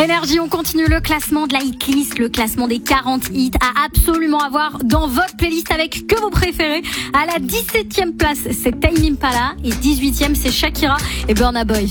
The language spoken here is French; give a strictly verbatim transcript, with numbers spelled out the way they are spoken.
Énergie, on continue le classement de la hitlist, le classement des quarante hits à absolument avoir dans votre playlist avec que vos préférés. À la dix-septième place, c'est Tame Impala et dix-huitième, c'est Shakira et Burna Boy.